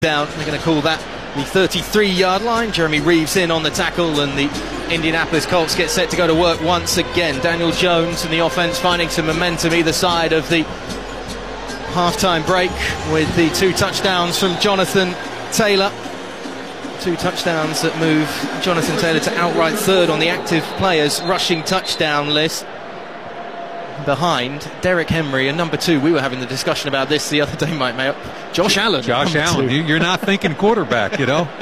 Down, they're going to call that the 33-yard line. Jeremy Reeves in on the tackle, and the Indianapolis Colts get set to go to work once again. Daniel Jones and the offense finding some momentum either side of the halftime break with the 2 touchdowns from Jonathan Taylor. 2 touchdowns that move Jonathan Taylor to outright third on the active players rushing touchdown list, behind Derrick Henry and number 2. We were having the discussion about this the other day, Mike Mayo. Josh Allen. Josh Allen. You're not thinking quarterback, you know.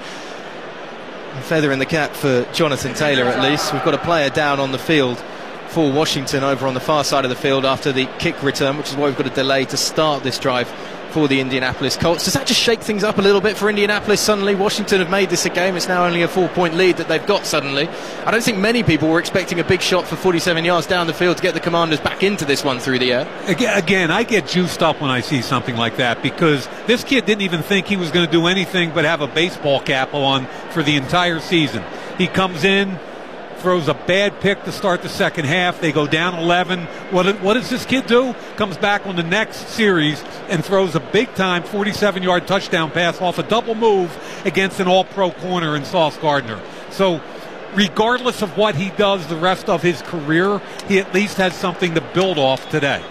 A feather in the cap for Jonathan Taylor, at least. We've got a player down on the field for Washington over on the far side of the field after the kick return, which is why we've got a delay to start this drive for the Indianapolis Colts. Does that just shake things up a little bit for Indianapolis? Suddenly Washington have made this a game. It's now only a 4-point lead that they've got suddenly. I don't think many people were expecting a big shot for 47 yards down the field to get the Commanders back into this one through the air. Again, I get juiced up when I see something like that, because this kid didn't even think he was going to do anything but have a baseball cap on for the entire season. He comes in, throws a bad pick to start the second half. They go down 11. What does this kid do? Comes back on the next series and throws a big-time 47-yard touchdown pass off a double move against an all-pro corner in Sauce Gardner. So regardless of what he does the rest of his career, he at least has something to build off today.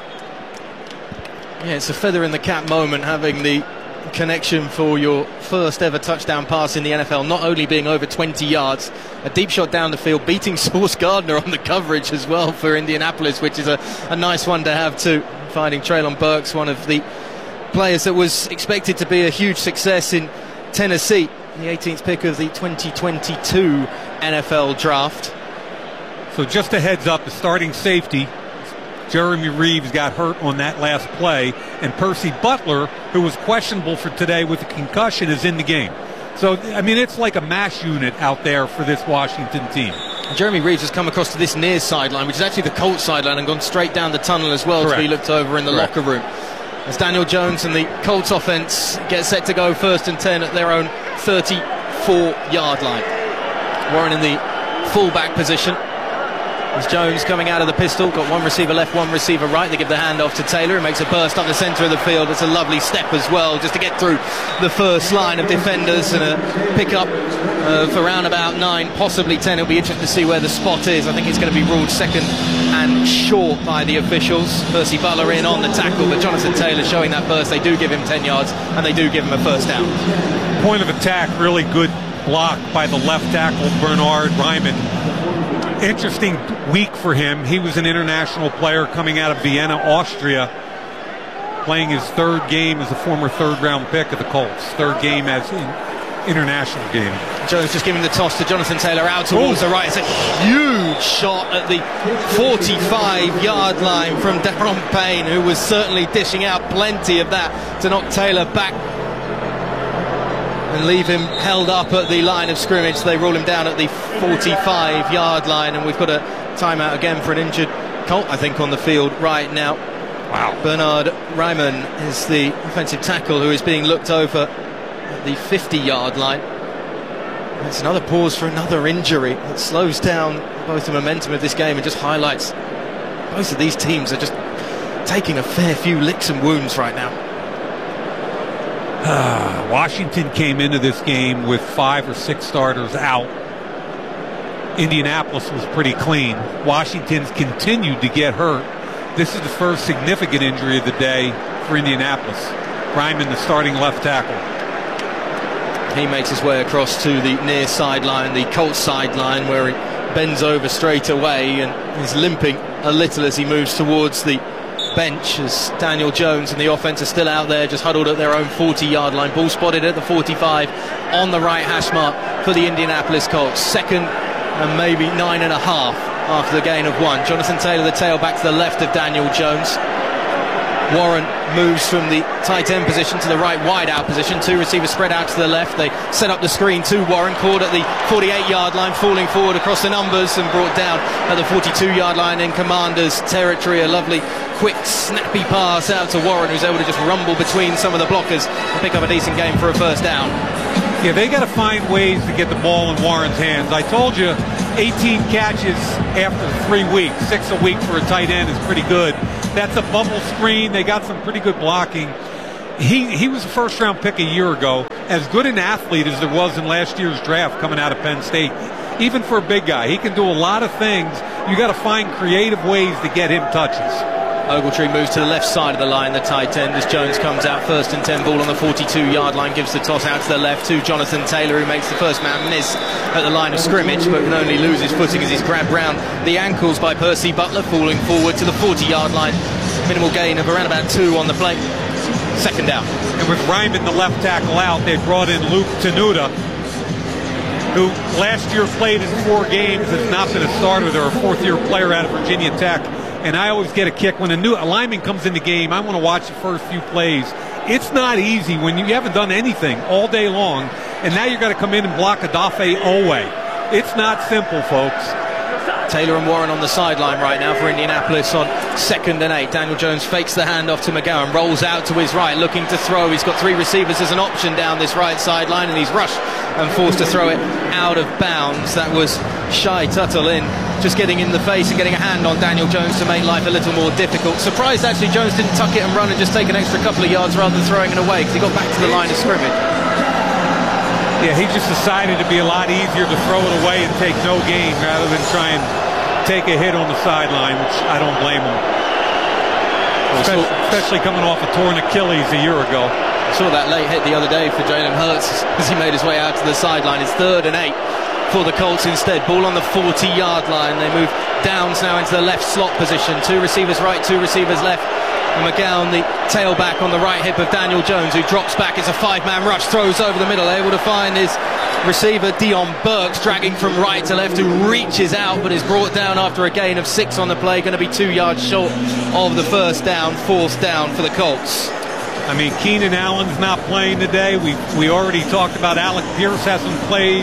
Yeah, it's a feather in the cap moment having the connection for your first ever touchdown pass in the NFL, not only being over 20 yards, a deep shot down the field, beating Sauce Gardner on the coverage as well for Indianapolis, which is a nice one to have too. Finding Treylon Burks, one of the players that was expected to be a huge success in Tennessee, the 18th pick of the 2022 NFL draft. So just a heads up, the starting safety Jeremy Reeves got hurt on that last play, and Percy Butler, who was questionable for today with a concussion, is in the game. So, I mean, it's like a mash unit out there for this Washington team. Jeremy Reeves has come across to this near sideline, which is actually the Colts sideline, and gone straight down the tunnel as well. Correct. To be looked over in the locker room. As Daniel Jones and the Colts offense get set to go 1st and 10 at their own 34-yard line. Warren in the fullback position. As Jones coming out of the pistol, got one receiver left, one receiver right. They give the handoff to Taylor, who makes a burst up the centre of the field. It's a lovely step as well, just to get through the first line of defenders, and a pick-up for around about 9, possibly 10. It'll be interesting to see where the spot is. I think it's going to be ruled second and short by the officials. Percy Butler in on the tackle, but Jonathan Taylor showing that burst. They do give him 10 yards, and they do give him a first down. Point of attack, really good block by the left tackle, Bernhard Raimann. Interesting week for him. He was an international player coming out of Vienna, Austria, playing his 3rd game as a former 3rd-round pick of the Colts. 3rd game as an international game. Jones just giving the toss to Jonathan Taylor out towards the right. It's a huge shot at the 45-yard line from Daron Payne, who was certainly dishing out plenty of that to knock Taylor back and leave him held up at the line of scrimmage. They rule him down at the 45-yard line, and we've got a timeout again for an injured Colt, I think, on the field right now. Wow. Bernhard Raimann is the offensive tackle who is being looked over at the 50-yard line. It's another pause for another injury that slows down both the momentum of this game and just highlights both of these teams are just taking a fair few licks and wounds right now. Washington came into this game with 5 or 6 starters out. Indianapolis was pretty clean. Washington's continued to get hurt. This is the first significant injury of the day for Indianapolis. Raimann, the starting left tackle. He makes his way across to the near sideline, the Colts sideline, where he bends over straight away and is limping a little as he moves towards the bench, as Daniel Jones and the offense are still out there, just huddled at their own 40-yard line. Ball spotted at the 45 on the right hash mark for the Indianapolis Colts. 2nd and maybe 9.5 after the gain of 1. Jonathan Taylor, the tailback, to the left of Daniel Jones. Warren moves from the tight end position to the right wide out position. 2 receivers spread out to the left. They set up the screen to Warren, caught at the 48-yard line, falling forward across the numbers and brought down at the 42-yard line in Commanders territory. A lovely, quick, snappy pass out to Warren, who's able to just rumble between some of the blockers and pick up a decent game for a first down. Yeah, they got to find ways to get the ball in Warren's hands. I told you, 18 catches after 3 weeks. 6 a week for a tight end is pretty good. That's a bubble screen. They got some pretty good blocking. He was a first-round pick a year ago. As good an athlete as there was in last year's draft coming out of Penn State. Even for a big guy, he can do a lot of things. You got to find creative ways to get him touches. Ogletree moves to the left side of the line, the tight end, as Jones comes out first and 10, ball on the 42-yard line, gives the toss out to the left to Jonathan Taylor, who makes the first man miss at the line of scrimmage, but can only lose his footing as he's grabbed round the ankles by Percy Butler, falling forward to the 40-yard line. Minimal gain of around about 2 on the play. Second down. And with Ryman, the left tackle, out, they brought in Luke Tenuta, who last year played in 4 games, has not been a starter. They're a 4th-year player out of Virginia Tech. And I always get a kick when a lineman comes in the game. I want to watch the first few plays. It's not easy when you haven't done anything all day long, and now you've got to come in and block Odafe Owe. It's not simple, folks. Taylor and Warren on the sideline right now for Indianapolis on 2nd and 8. Daniel Jones fakes the handoff to McGowan, rolls out to his right, looking to throw. He's got 3 receivers as an option down this right sideline, and he's rushed and forced to throw it out of bounds. That was Shai Tuttle in, just getting in the face and getting a hand on Daniel Jones to make life a little more difficult. Surprised actually Jones didn't tuck it and run and just take an extra couple of yards rather than throwing it away, because he got back to the line of scrimmage. Yeah, he just decided to be a lot easier to throw it away and take no gain rather than try and take a hit on the sideline, which I don't blame him. Especially coming off a torn Achilles a year ago. I saw that late hit the other day for Jalen Hurts as he made his way out to the sideline. It's 3rd and 8 for the Colts instead. Ball on the 40-yard line. They move Downs now into the left slot position. 2 receivers right, 2 receivers left. And McGowan, the tailback on the right hip of Daniel Jones, who drops back. It's a 5-man rush, throws over the middle, able to find his receiver Dion Burks, dragging from right to left, who reaches out but is brought down after a gain of 6 on the play. Going to be 2 yards short of the first down. 4th down for the Colts. I mean, Keenan Allen's not playing today. We already talked about Alec Pierce hasn't played.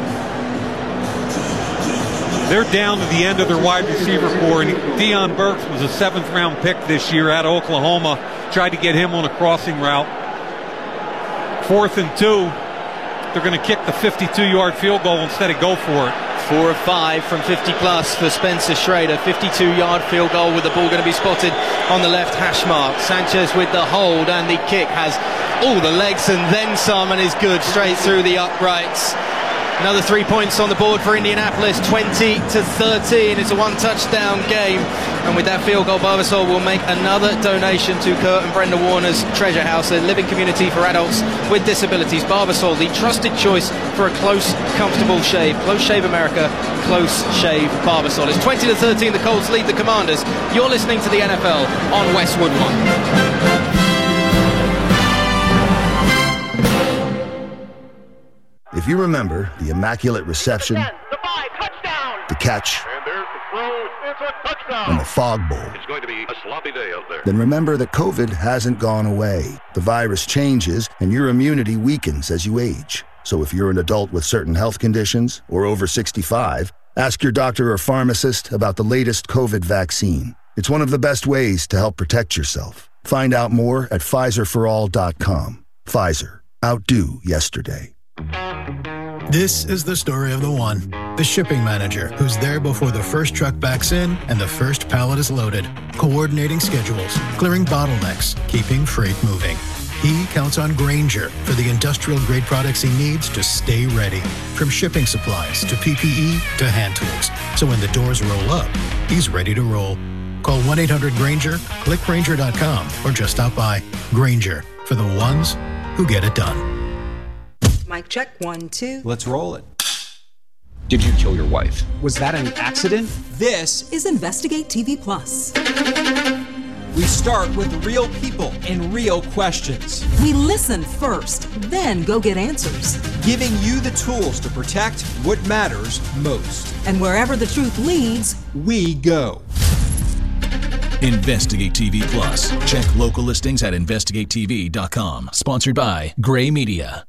They're down to the end of their wide receiver core, and Dion Burks was a 7th-round pick this year out of Oklahoma. Tried to get him on a crossing route. 4th and 2. They're going to kick the 52-yard field goal instead of go for it. 4 of 5 from 50-plus for Spencer Schrader. 52-yard field goal with the ball going to be spotted on the left hash mark. Sanchez with the hold, and the kick has all the legs and then some, and is good straight through the uprights. Another 3 points on the board for Indianapolis, 20-13. It's a 1-touchdown game. And with that field goal, Barbasol will make another donation to Kurt and Brenda Warner's Treasure House, a living community for adults with disabilities. Barbasol, the trusted choice for a close, comfortable shave. Close Shave America, Close Shave Barbasol. It's 20-13. The Colts lead the Commanders. You're listening to the NFL on Westwood One. If you remember the Immaculate Reception, the catch, and the Fog Bowl, it's going to be a sloppy day out there. Then remember that COVID hasn't gone away. The virus changes, and your immunity weakens as you age. So if you're an adult with certain health conditions or over 65, ask your doctor or pharmacist about the latest COVID vaccine. It's one of the best ways to help protect yourself. Find out more at PfizerForAll.com. Pfizer. Outdo yesterday. This is the story of the one. The shipping manager who's there before the first truck backs in and the first pallet is loaded. Coordinating schedules, clearing bottlenecks, keeping freight moving. He counts on Grainger for the industrial-grade products he needs to stay ready. From shipping supplies to PPE to hand tools. So when the doors roll up, he's ready to roll. Call 1-800-GRAINGER, click Grainger.com, or just stop by. Grainger, for the ones who get it done. Mic check, 1, 2. Let's roll it. Did you kill your wife? Was that an accident? This is Investigate TV Plus. We start with real people and real questions. We listen first, then go get answers. Giving you the tools to protect what matters most. And wherever the truth leads, we go. Investigate TV Plus. Check local listings at investigatetv.com. Sponsored by Gray Media.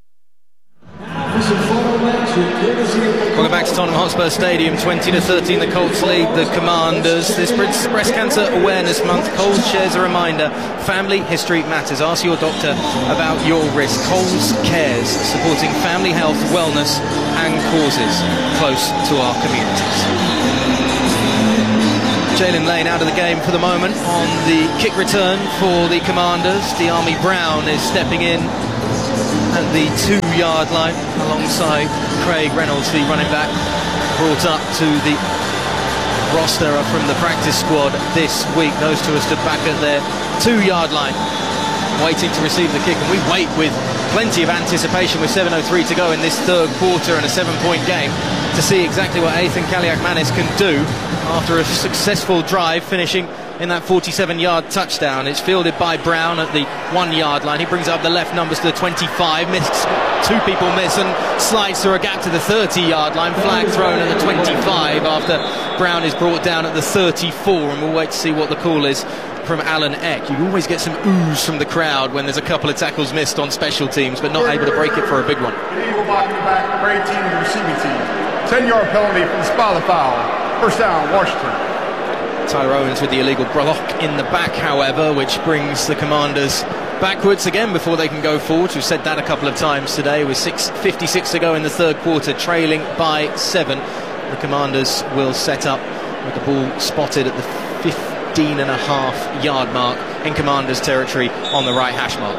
Welcome back to Tottenham Hotspur Stadium. 20-13, the Colts lead the Commanders. This Breast Cancer Awareness Month, Coles shares a reminder. Family history matters. Ask your doctor about your risk. Coles Cares, supporting family health, wellness and causes close to our communities. Jalen Lane out of the game for the moment on the kick return for the Commanders. De'Ami Brown is stepping in at the 2-yard line alongside Craig Reynolds, the running back, brought up to the roster from the practice squad this week. Those two are stood back at their 2-yard line, waiting to receive the kick, and we wait with plenty of anticipation with 7:03 to go in this third quarter and a 7-point game to see exactly what Ethan Kaliakmanis can do after a successful drive finishing in that 47-yard touchdown. It's fielded by Brown at the 1-yard line. He brings up the left numbers to the 25, missed, 2 people miss, and slides through a gap to the 30-yard line. Flag thrown at the 25 after Brown is brought down at the 34, and we'll wait to see what the call is from Alan Eck. You always get some oohs from the crowd when there's a couple of tackles missed on special teams, but not able to break it for a big one. Eagle block in the back, number 18 in the receiving team. 10-yard penalty from the spot of the foul. First down, Washington. Tyler Owens with the illegal block in the back, however, which brings the Commanders backwards again before they can go forward. We've said that a couple of times today. With 6:56 to go in the third quarter, trailing by 7. The Commanders will set up with the ball spotted at the 15.5-yard mark in Commanders territory on the right hash mark.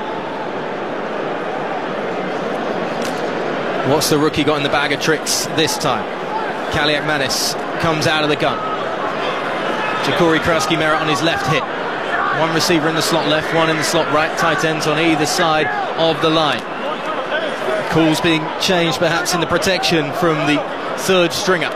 What's the rookie got in the bag of tricks this time? Kaliakmanis comes out of the gun. Ja'Cory Krusky-Merritt on his left hip. 1 receiver in the slot left, 1 in the slot right. Tight ends on either side of the line. Calls being changed perhaps in the protection from the third stringer.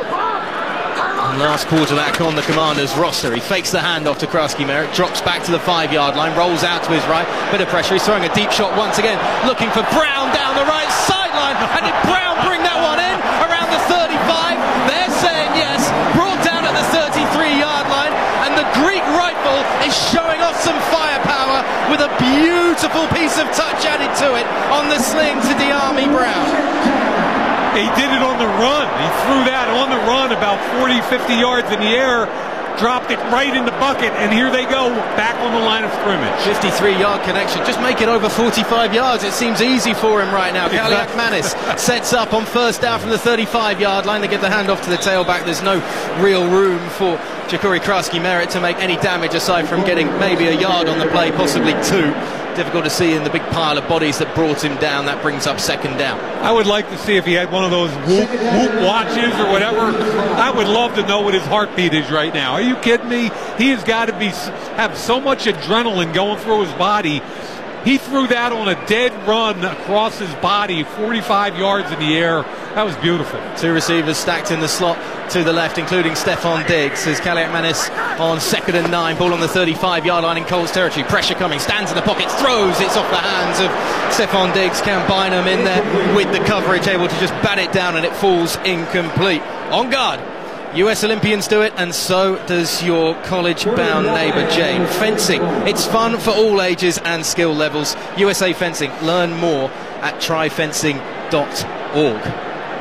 And last quarterback on the Commanders roster. He fakes the handoff to Krusky-Merritt, drops back to the 5-yard line, rolls out to his right. Bit of pressure. He's throwing a deep shot once again, looking for Brown down the right sideline. And did Brown bring that one in around the 35? They're saying yes. Brought down at the 33-yard line, and the Greek rifle is showing off some firepower with a beautiful piece of touch added to it on the sling to De'Ami Brown. He did it on the run. He threw that on the run about 40, 50 yards in the air, dropped it right in the bucket, and here they go, back on the line of scrimmage. 53-yard connection. Just make it over 45 yards. It seems easy for him right now. Kaliakmanis sets up on first down from the 35-yard line. They get the handoff to the tailback. There's no real room for Ja'Cory Krusky-Merritt to make any damage aside from getting maybe a yard on the play, possibly 2. Difficult to see in the big pile of bodies that brought him down. That brings up second down. I would like to see if he had one of those whoop watches or whatever. I would love to know what his heartbeat is right now. Are you kidding me? He has got to have so much adrenaline going through his body. He threw that on a dead run across his body, 45 yards in the air. That was beautiful. 2 receivers stacked in the slot to the left, including Stephon Diggs, as Kaliakmanis on 2nd and 9, ball on the 35-yard line in Colts territory. Pressure coming, stands in the pocket, throws. It's off the hands of Stephon Diggs. Cam Bynum in there with the coverage, able to just bat it down, and it falls incomplete. On guard. US Olympians do it, and so does your college-bound neighbour Jane. Fencing, it's fun for all ages and skill levels. USA Fencing, learn more at tryfencing.org.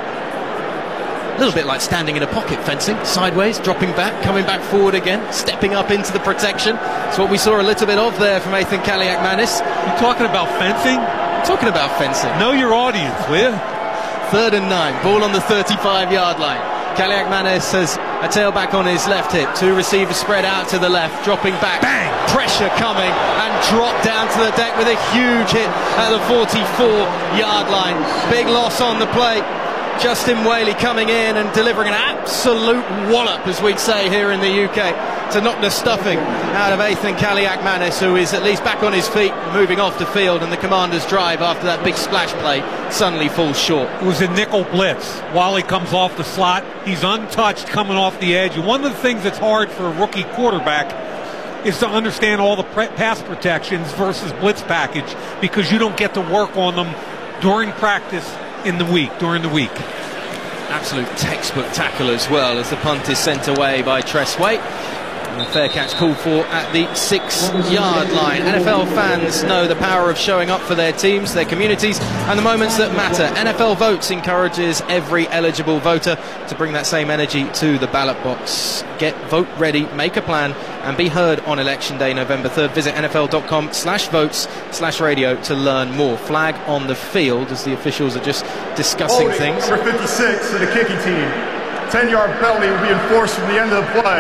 A little bit like standing in a pocket fencing, sideways, dropping back, coming back forward again, stepping up into the protection. It's what we saw a little bit of there from Ethan Kaliakmanis. You talking about fencing? Talking about fencing. Know your audience, will you? 3rd and 9, ball on the 35-yard line. Kaliakmanis has a tailback on his left hip. 2 receivers spread out to the left, dropping back. Bang! Pressure coming, and drop down to the deck with a huge hit at the 44-yard line. Big loss on the play. Justin Whaley coming in and delivering an absolute wallop, as we'd say here in the UK, to knock the stuffing out of Ethan Kaliakmanis, who is at least back on his feet, moving off the field, and the Commanders' drive after that big splash play suddenly falls short. It was a nickel blitz. Wally comes off the slot. He's untouched coming off the edge. And one of the things that's hard for a rookie quarterback is to understand all the pass protections versus blitz package, because you don't get to work on them during practice during the week. Absolute textbook tackle as well, as the punt is sent away by Tress Waite. And a fair catch called for at the 6-yard line. NFL fans know the power of showing up for their teams, their communities, and the moments that matter. NFL Votes encourages every eligible voter to bring that same energy to the ballot box. Get vote ready, make a plan, and be heard on Election Day, November 3rd. Visit NFL.com/votes/radio to learn more. Flag on the field as the officials are just discussing things. Number 56 to the kicking team. 10-yard penalty will be enforced from the end of the play.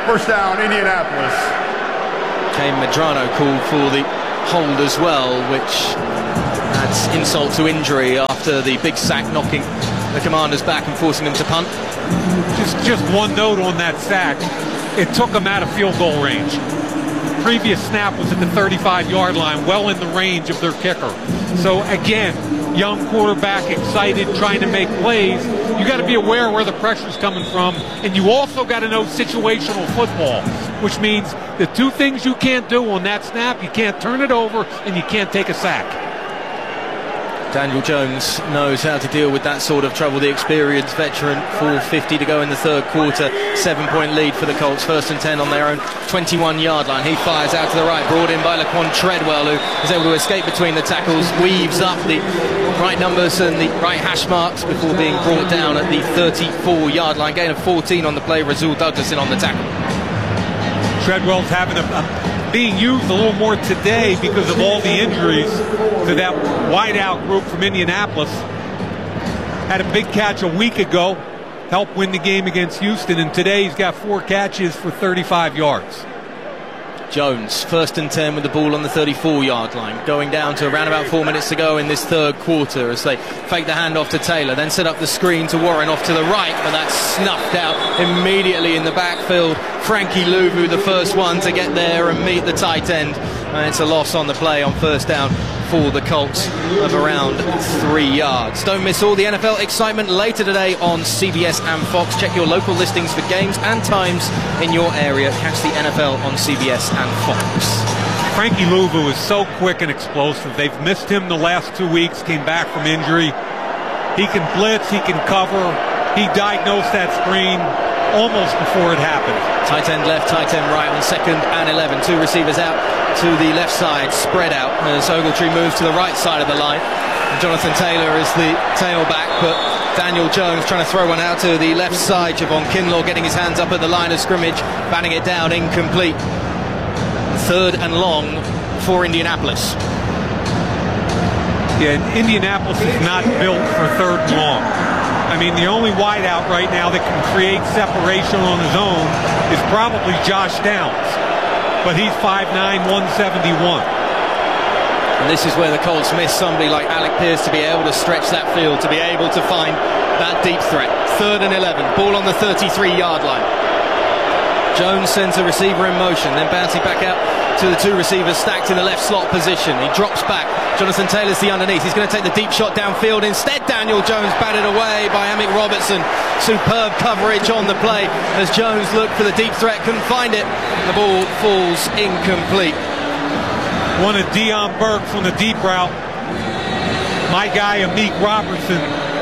First down, Indianapolis. Kane Medrano called for the hold as well, which adds insult to injury after the big sack knocking the Commanders back and forcing them to punt. Just one note on that sack. It took them out of field goal range. Previous snap was at the 35-yard line, well in the range of their kicker. So again, young quarterback, excited, trying to make plays. You got to be aware where the pressure's coming from, and you also got to know situational football, which means the two things you can't do on that snap: you can't turn it over, and you can't take a sack. Daniel Jones knows how to deal with that sort of trouble. The experienced veteran. 4:50 to go in the third quarter. 7-point lead for the Colts. 1st and 10 on their own 21-yard line. He fires out to the right, brought in by Laquan Treadwell, who is able to escape between the tackles, weaves up the right numbers and the right hash marks before being brought down at the 34-yard line. Gain of 14 on the play. Rasul Douglas in on the tackle. Treadwell's having being used a little more today because of all the injuries to that wideout group from Indianapolis. Had a big catch a week ago, helped win the game against Houston, and today he's got 4 catches for 35 yards. Jones, 1st and 10 with the ball on the 34-yard line, going down to around about 4 minutes to go in this third quarter as they fake the handoff to Taylor, then set up the screen to Warren off to the right, but that's snuffed out immediately in the backfield. Frankie Louvu, the first one to get there and meet the tight end, and it's a loss on the play on 1st down for the Colts of around 3 yards. Don't miss all the NFL excitement later today on CBS and Fox. Check your local listings for games and times in your area. Catch the NFL on CBS and Fox. Frankie Louvu is so quick and explosive. They've missed him the last 2 weeks, came back from injury. He can blitz, he can cover. He diagnosed that screen almost before it happened. Tight end left, tight end right on 2nd and 11. 2 receivers out to the left side, spread out as Ogletree moves to the right side of the line. And Jonathan Taylor is the tailback, but Daniel Jones trying to throw one out to the left side. Javon Kinlaw getting his hands up at the line of scrimmage, batting it down, incomplete. 3rd and long for Indianapolis. Yeah, Indianapolis is not built for 3rd and long. I mean, the only wideout right now that can create separation on his own is probably Josh Downs. But he's 5'9", 171. And this is where the Colts miss somebody like Alec Pierce to be able to stretch that field, to be able to find that deep threat. 3rd and 11, ball on the 33-yard line. Jones sends a receiver in motion, then bouncing back out to the 2 receivers stacked in the left slot position. He drops back. Jonathan Taylor's the underneath. He's going to take the deep shot downfield. Instead, Daniel Jones batted away by Amick Robertson. Superb coverage on the play as Jones looked for the deep threat, couldn't find it. The ball falls incomplete. One of Dion Burks on the deep route. My guy, Amick Robertson,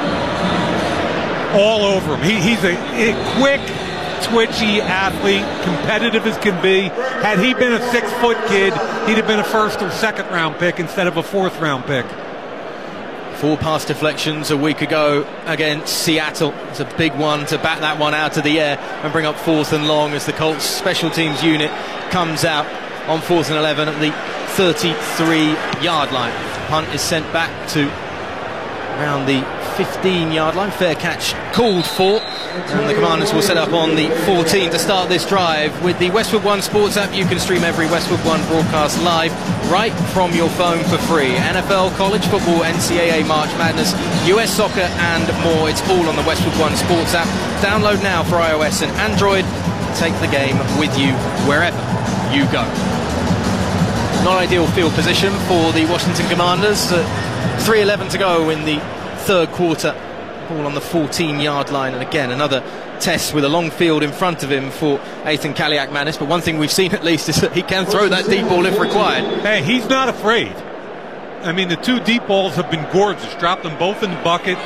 all over him. He's a quick, twitchy athlete, competitive as can be. Had he been a 6-foot kid, he'd have been a 1st or 2nd round pick instead of a 4th round pick. 4 pass deflections a week ago against Seattle. It's a big one to bat that one out of the air and bring up 4th and long as the Colts special teams unit comes out on 4th and 11 at the 33-yard line. Punt is sent back to around the 15-yard line. Fair catch called for, and the Commanders will set up on the 14 to start this drive. With the Westwood One Sports app, you can stream every Westwood One broadcast live right from your phone for free. NFL, college football, NCAA, March Madness, US soccer and more. It's all on the Westwood One Sports app. Download now for iOS and Android. Take the game with you wherever you go. Not ideal field position for the Washington Commanders. 3:11 to go in the third quarter. Ball on the 14-yard line, and again another test with a long field in front of him for Ethan Kaliakmanis. But one thing we've seen at least is that he can throw that deep ball if required. Hey, he's not afraid. I mean, the 2 deep balls have been gorgeous. Dropped them both in the bucket.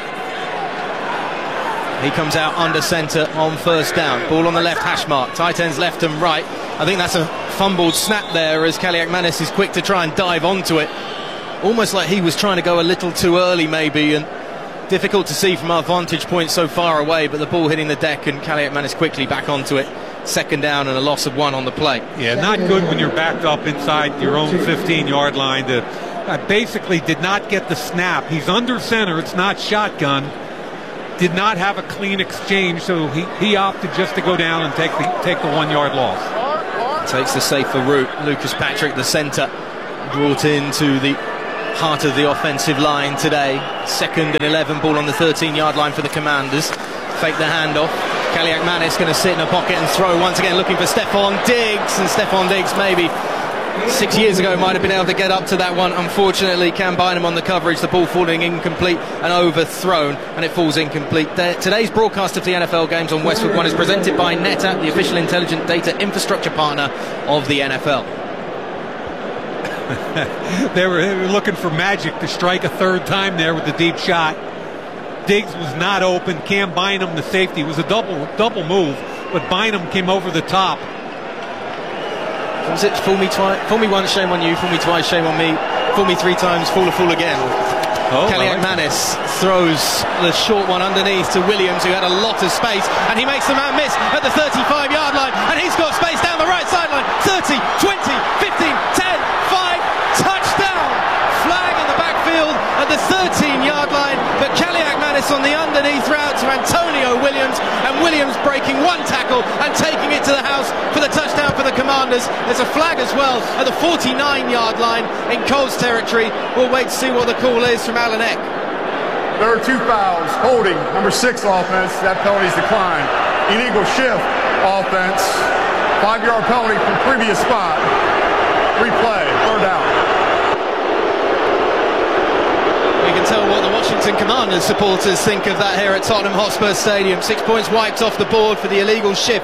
He comes out under center on first down. Ball on the left hash mark. Tight ends left and right. I think that's a fumbled snap there as Kaliakmanis is quick to try and dive onto it. Almost like he was trying to go a little too early maybe, and difficult to see from our vantage point so far away, but the ball hitting the deck and Kaliakmanis quickly back onto it. Second down and a loss of 1 on the play. Yeah, not good when you're backed up inside your own 15-yard line. Basically did not get the snap. He's under center. It's not shotgun. did not have a clean exchange, so he opted just to go down and take the 1 yard loss. Takes the safer route. Lucas Patrick, the centre, brought into the heart of the offensive line today. 2nd and 11, ball on the 13-yard line for the Commanders. Fake the handoff. Kaliak Manis going to sit in a pocket and throw once again, looking for Stephon Diggs, and Stephon Diggs maybe 6 years ago might have been able to get up to that one. Unfortunately, Cam Bynum on the coverage, the ball falling incomplete and overthrown, and it falls incomplete. Today's broadcast of the NFL games on Westwood One is presented by NetApp, the official intelligent data infrastructure partner of the NFL. They were looking for magic to strike a third time there with the deep shot. Diggs was not open. Cam Bynum, the safety, was a double move, but Bynum came over the top. Was it fool me once, shame on you, fool me twice, shame on me, fool me 3 times, fool a fool again? Kaliak Manis throws the short one underneath to Williams, who had a lot of space, and he makes the man miss at the 35-yard line, and he's got space down the right sideline. 30, 20, 15, 10, 5, touchdown! Flag in the backfield at the 13-yard line, but Kaliak Manis on the underneath route to Antonio Williams, and Williams breaking 1 tackle and taking it to the house for the touchdown for the Commanders. There's a flag as well at the 49-yard line in Colts territory. We'll wait to see what the call is from Alan Eck. There are 2 fouls. Holding, number 6 offense. That penalty's declined. Illegal shift offense. 5-yard penalty from previous spot. Replay, 3rd down. We can tell what the Washington Commanders supporters think of that here at Tottenham Hotspur Stadium. 6 points wiped off the board for the illegal shift.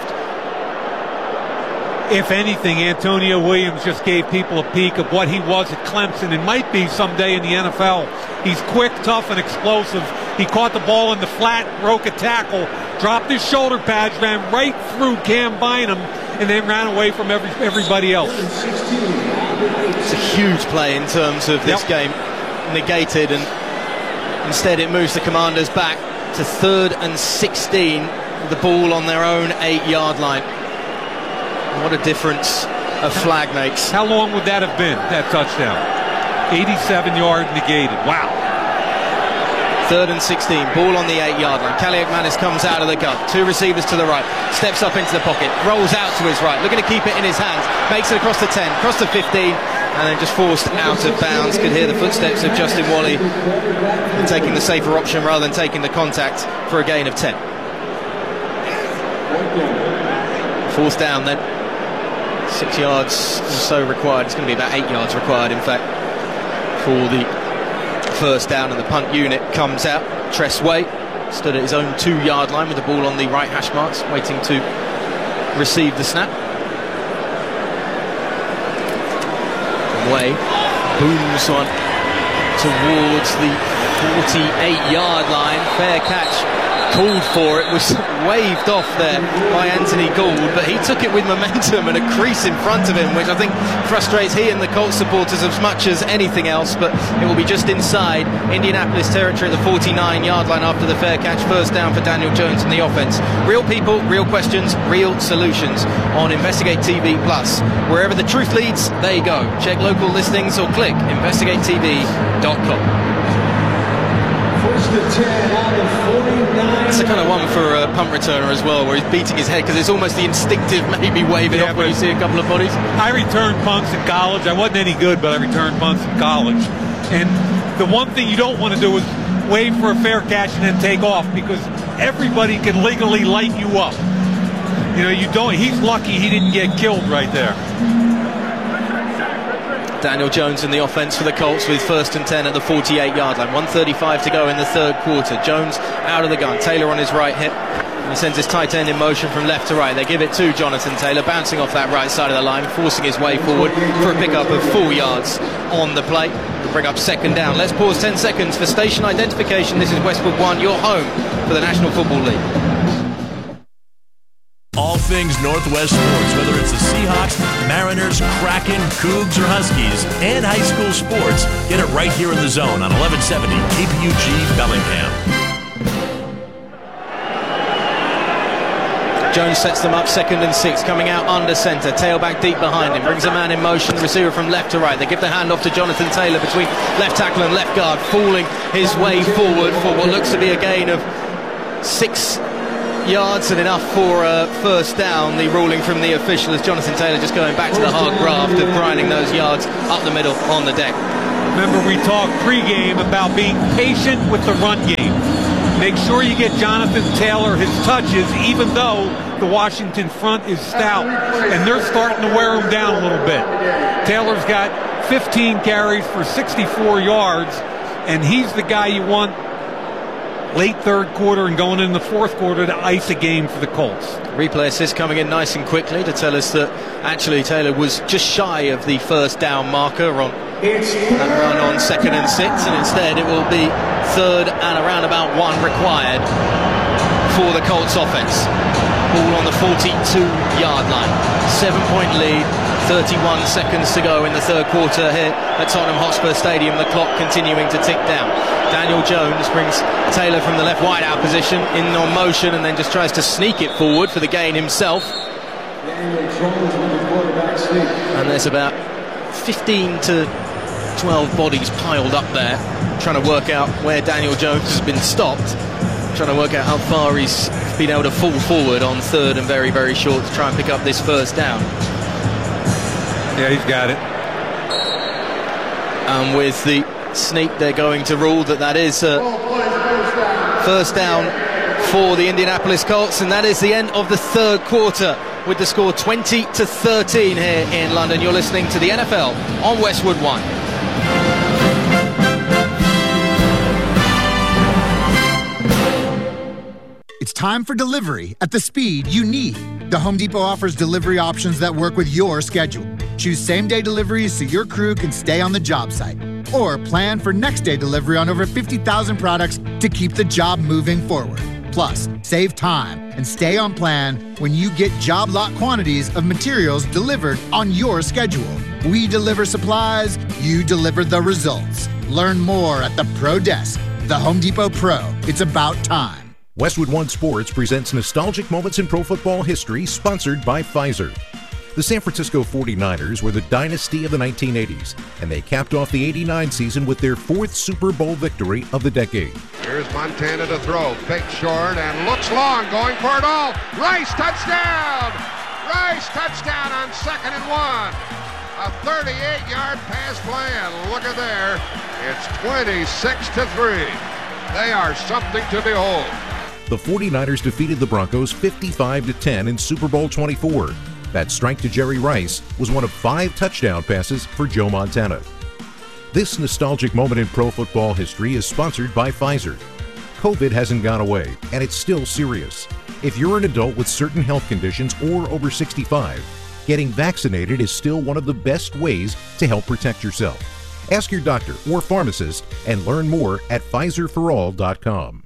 If anything, Antonio Williams just gave people a peek of what he was at Clemson and might be someday in the NFL. He's quick, tough, and explosive. He caught the ball in the flat, broke a tackle, dropped his shoulder pads, ran right through Cam Bynum, and then ran away from everybody else. It's a huge play in terms of this game negated, and instead it moves the Commanders back to 3rd and 16 with the ball on their own 8-yard line. What a difference a flag makes. How long would that have been, that touchdown? 87-yard negated. Wow. 3rd and 16, ball on the 8-yard line. Kaliak Manis comes out of the gun. 2 receivers to the right, steps up into the pocket, rolls out to his right, looking to keep it in his hands, makes it across the 10, across the 15, and then just forced out of bounds. Could hear the footsteps of Justin Wally taking the safer option rather than taking the contact for a gain of 10. 4th down then. 6 yards or so required. It's going to be about 8 yards required, in fact, for the 1st down, and the punt unit comes out. Tress Way stood at his own 2-yard line with the ball on the right hash marks, waiting to receive the snap. Way booms one towards the 48-yard line. Fair catch called for. It was waved off there by Anthony Gould, but he took it with momentum and a crease in front of him, which I think frustrates he and the Colts supporters as much as anything else. But it will be just inside Indianapolis territory at the 49-yard line after the fair catch. 1st down for Daniel Jones and the offense. Real people, real questions, real solutions on Investigate TV Plus. Wherever the truth leads, they go. Check local listings or click investigatetv.com. It's the kind of one for a punt returner as well, where he's beating his head, because it's almost the instinctive maybe waving off when you see a couple of bodies. I returned punts in college. I wasn't any good, but I returned punts in college. And the one thing you don't want to do is wave for a fair catch and then take off, because everybody can legally light you up. You know, you don't. He's lucky he didn't get killed right there. Daniel Jones in the offense for the Colts with 1st and 10 at the 48-yard line. 1:35 to go in the 3rd quarter. Jones out of the gun. Taylor on his right hip. And he sends his tight end in motion from left to right. They give it to Jonathan Taylor, bouncing off that right side of the line, forcing his way forward for a pickup of 4 yards on the play. We'll bring up 2nd down. Let's pause 10 seconds for station identification. This is Westwood One, your home for the National Football League. All things Northwest sports, whether it's the Seahawks, Mariners, Kraken, Cougs, or Huskies, and high school sports, get it right here in the zone on 1170 KPUG Bellingham. Jones sets them up 2nd and 6, coming out under centre. Tailback deep behind him, brings a man in motion, receiver from left to right. They give the handoff to Jonathan Taylor between left tackle and left guard, falling his way forward for what looks to be a gain of 6 yards and enough for a first down. The ruling from the official is Jonathan Taylor just going back to the hard graft of grinding those yards up the middle on the deck. Remember, we talked pregame about being patient with the run game. Make sure you get Jonathan Taylor his touches, even though the Washington front is stout, and they're starting to wear him down a little bit. Taylor's got 15 carries for 64 yards, and he's the guy you want late third quarter and going in the fourth quarter to ice a game for the Colts. Replay assist coming in nice and quickly to tell us that actually Taylor was just shy of the first down marker on that run on 2nd and 6, and instead it will be 3rd and around about 1 required for the Colts offense. Ball on the 42-yard line. 7-point lead, 31 seconds to go in the third quarter here at Tottenham Hotspur Stadium. The clock continuing to tick down. Daniel Jones brings Taylor from the left wide-out position in on motion and then just tries to sneak it forward for the gain himself. And there's about 15 to 12 bodies piled up there, trying to work out where Daniel Jones has been stopped, trying to work out how far he's been able to fall forward on 3rd and very, very short to try and pick up this first down. Yeah, he's got it. And with the sneak, they're going to rule that is first down for the Indianapolis Colts, and that is the end of the third quarter with the score 20-13 here in London. You're listening to the NFL on Westwood One. It's time for delivery at the speed you need. The Home Depot offers delivery options that work with your schedule. Choose same-day deliveries so your crew can stay on the job site. Or plan for next-day delivery on over 50,000 products to keep the job moving forward. Plus, save time and stay on plan when you get job lot quantities of materials delivered on your schedule. We deliver supplies, you deliver the results. Learn more at the Pro Desk. The Home Depot Pro. It's about time. Westwood One Sports presents Nostalgic Moments in Pro Football History, sponsored by Pfizer. The San Francisco 49ers were the dynasty of the 1980s, and they capped off the '89 season with their 4th Super Bowl victory of the decade. Here's Montana to throw. Fake short and looks long, going for it all. Rice touchdown! Rice touchdown on 2nd and 1. A 38-yard pass play, and look at there. It's 26-3. They are something to behold. The 49ers defeated the Broncos 55-10 in Super Bowl 24. That strike to Jerry Rice was one of 5 touchdown passes for Joe Montana. This nostalgic moment in pro football history is sponsored by Pfizer. COVID hasn't gone away, and it's still serious. If you're an adult with certain health conditions or over 65, getting vaccinated is still one of the best ways to help protect yourself. Ask your doctor or pharmacist and learn more at PfizerForAll.com.